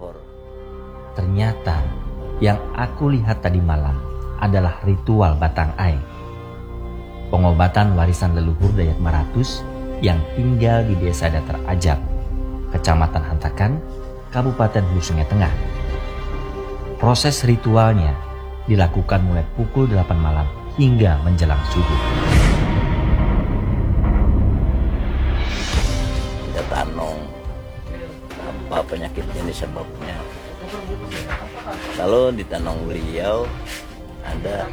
leluhur. Ternyata yang aku lihat tadi malam adalah ritual Batang Ai, pengobatan warisan leluhur Dayak Maratus yang tinggal di Desa Datar Ajab, Kecamatan Hantakan, Kabupaten Hulu Sungai Tengah. Proses ritualnya dilakukan mulai pukul 8 malam hingga menjelang subuh. Kita tanong apa penyakitnya disebabnya. Kalau ditanong beliau ada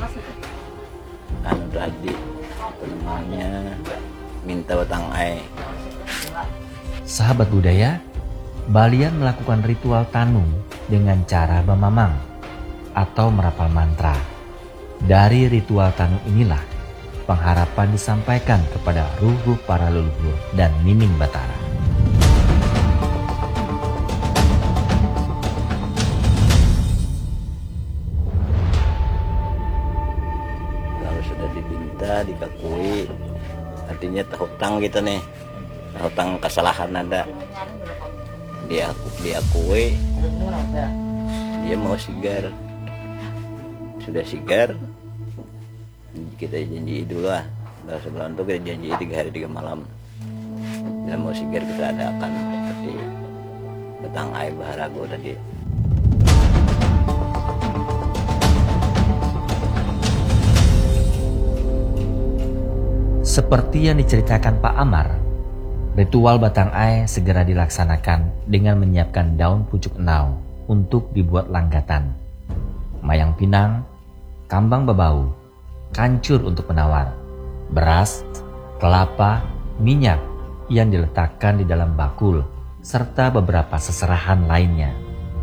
tadi namanya minta Batang Ai. Sahabat budaya, Balian melakukan ritual tanung dengan cara memamang atau merapal mantra. Dari ritual tanung inilah pengharapan disampaikan kepada ruh-ruh para leluhur dan Nining Batara. Kalau sudah diminta, dikakui, artinya hutang gitu nih, hutang kesalahan ada, diakui, dia mau sigar, sudah sigar, kita janji dulu lah, sebelum itu kita janji 3 hari 3 malam, bila mau sigar kita adakan seperti Batang Ai Baharago tadi. Seperti yang diceritakan Pak Amar, ritual Batang Ai segera dilaksanakan dengan menyiapkan daun pucuk enau untuk dibuat langgatan, mayang pinang, kambang babau, kancur untuk penawar, beras, kelapa, minyak yang diletakkan di dalam bakul, serta beberapa seserahan lainnya.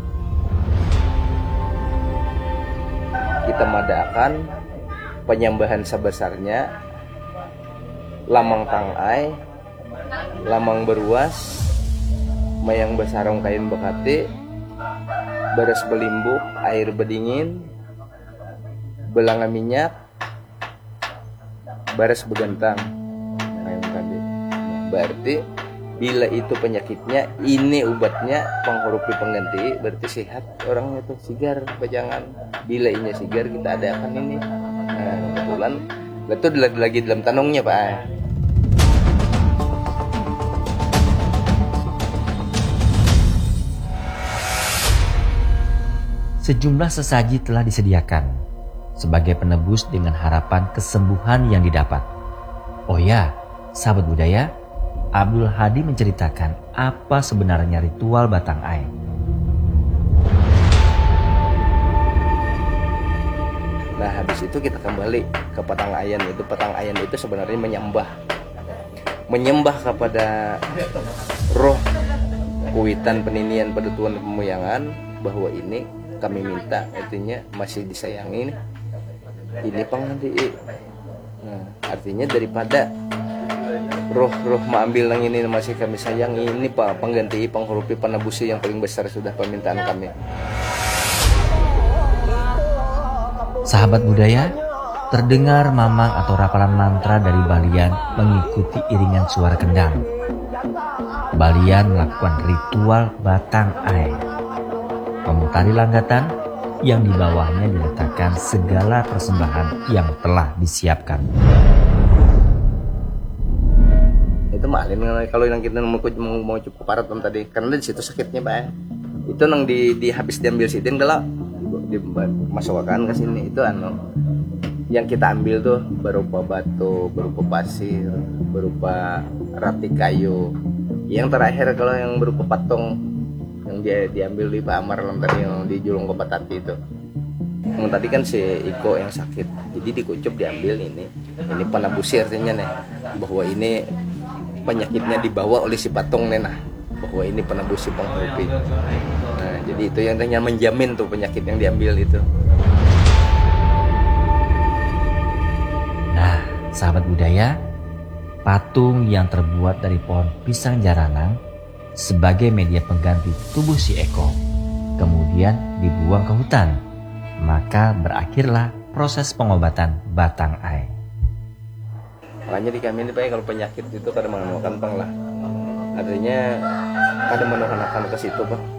Kita mengadakan penyembahan sebesarnya lamang Tang Ai, lamang beruas, mayang besarong kain bekati, beras belimbuk, air bedingin, belanga minyak, beras begentang. Nah, yang tadi. Berarti bila itu penyakitnya, ini obatnya penghurupi pengganti, berarti sehat orangnya tuh sigar, jangan. Bila ini sigar kita adakan ini. Nah, kebetulan itu lagi dalam tanungnya Pak. Sejumlah sesaji telah disediakan sebagai penebus dengan harapan kesembuhan yang didapat. Oh ya, sahabat budaya, Abdul Hadi menceritakan apa sebenarnya ritual Batang Ai. Nah, habis itu kita kembali ke Patang Ayan. Itu Patang Ayan itu sebenarnya menyembah kepada roh kuitan peninian pedutuan pemuyangan, bahwa ini kami minta, artinya masih disayangi ini pengganti. Nah, artinya daripada roh-roh mengambil yang ini masih kami sayangi, ini Pak pengganti penghurupi penebusi yang paling besar sudah permintaan kami. Sahabat budaya, terdengar mamang atau rapalan mantra dari Balian mengikuti iringan suara kendang. Balian melakukan ritual Batang Ai, memutari langgatan yang di bawahnya diletakkan segala persembahan yang telah disiapkan. Itu malin kalau yang kita mau cukup parat tadi, karena di situ sakitnya Pak. Itu nang habis diambil sitin kalau dimasukkan ke sini itu yang kita ambil tuh berupa batu, berupa pasir, berupa rati kayu. Yang terakhir kalau yang berupa patung yang dia diambil di Pak Amar tadi yang di Julung Kopatati itu. Yang tadi kan si Iko yang sakit, jadi dikucup diambil ini penebusi artinya nih, bahwa ini penyakitnya dibawa oleh si patung nih, nah bahwa ini penebusi penghurupi. Nah jadi itu yang hanya menjamin tuh penyakit yang diambil itu. Nah, sahabat budaya, patung yang terbuat dari pohon pisang jaranang sebagai media pengganti tubuh si Eko, kemudian dibuang ke hutan. Maka berakhirlah proses pengobatan Batang Ai. Makanya di kami ini Pak, kalau penyakit itu kadang menemukan pang lah. Artinya kadang menemukan ke situ Pak.